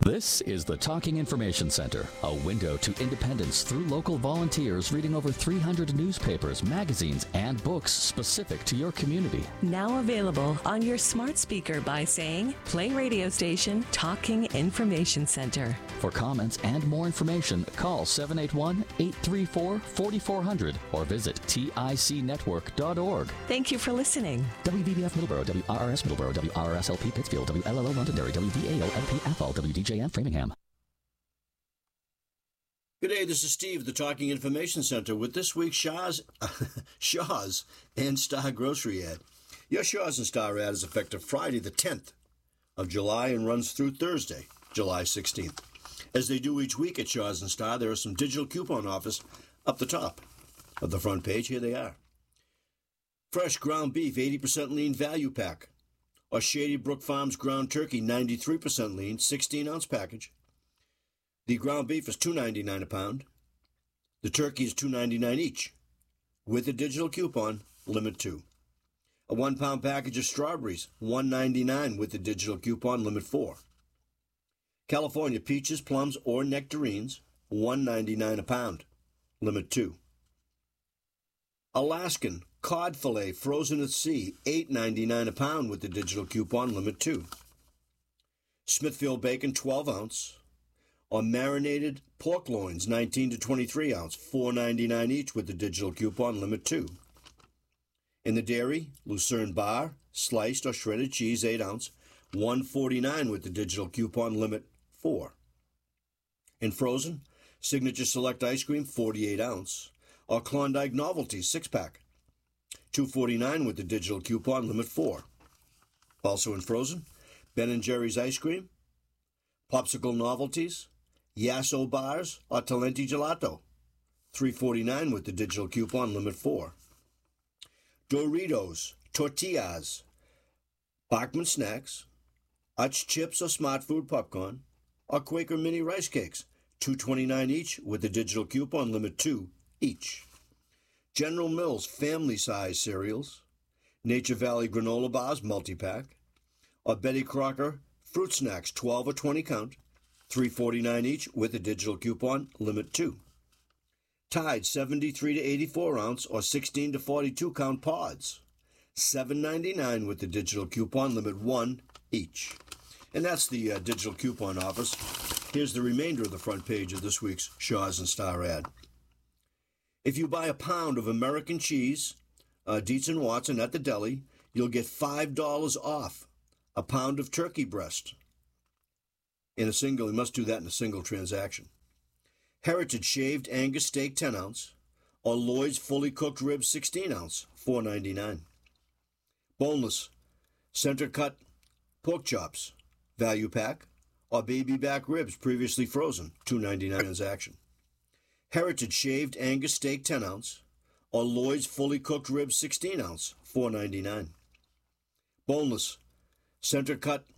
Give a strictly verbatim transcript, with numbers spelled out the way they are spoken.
This is the Talking Information Center, a window to independence through local volunteers reading over three hundred newspapers, magazines, and books specific to your community. Now available on your smart speaker by saying, play radio station Talking Information Center. For comments and more information, call seven eight one, eight three four, four four zero zero or visit tic network dot org. Thank you for listening. W V B F Middleborough, W R R S Middleborough, W R R S L P Pittsfield, W L L O Londonderry, W V A O L P Athol, W D J M Framingham. Good day, this is Steve, the Talking Information Center, with this week's Shaw's, Shaw's and Star Grocery ad. Your Shaw's and Star ad is effective Friday the tenth of July and runs through Thursday, July sixteenth. As they do each week at Shaw's and Star, there are some digital coupon offers up the top of the front page. Here they are. Fresh ground beef, eighty percent lean value pack. Or Shady Brook Farms ground turkey, ninety-three percent lean, sixteen ounce package. The ground beef is two ninety-nine a pound. The turkey is two ninety-nine each. With a digital coupon, limit two. A one pound package of strawberries, one ninety-nine with the digital coupon, limit four. California peaches, plums, or nectarines, one ninety-nine a pound, limit two. Alaskan cod fillet frozen at sea, eight ninety-nine a pound with the digital coupon, limit two. Smithfield bacon, twelve ounce, or marinated pork loins, nineteen to twenty-three ounce, four ninety-nine each with the digital coupon, limit two. In the dairy, Lucerne bar, sliced or shredded cheese, eight ounce, one forty-nine with the digital coupon, limit four. In frozen, Signature Select ice cream, forty-eight ounce, or Klondike Novelty six pack, two forty-nine with the digital coupon, limit four. Also in frozen, Ben and Jerry's ice cream, Popsicle Novelties, Yasso bars, or Talenti Gelato, three forty-nine with the digital coupon, limit four. Doritos, Tortillas, Bachman Snacks, Utz Chips or Smart Food Popcorn, or Quaker Mini Rice Cakes, two twenty-nine each with the digital coupon, limit two each. General Mills family size cereals, Nature Valley granola bars multi-pack, or Betty Crocker fruit snacks, twelve or twenty count, three forty-nine each with a digital coupon, limit two. Tide seventy-three to eighty-four ounce or sixteen to forty-two count pods, seven ninety-nine with the digital coupon, limit one each. And that's the uh, digital coupon offers. Here's the remainder of the front page of this week's Shaw's and Star ad. If you buy a pound of American cheese, uh, Dietz and Watson at the deli, you'll get five dollars off a pound of turkey breast. In a single, you must do that in a single transaction. Heritage shaved Angus steak, ten ounce, or Lloyd's fully cooked ribs, sixteen ounce, four ninety-nine. Boneless center cut pork chops, value pack, or baby back ribs previously frozen, two ninety-nine transaction. Heritage shaved Angus steak, ten ounce, or Lloyd's fully cooked ribs, sixteen ounce, four ninety-nine. Boneless center cut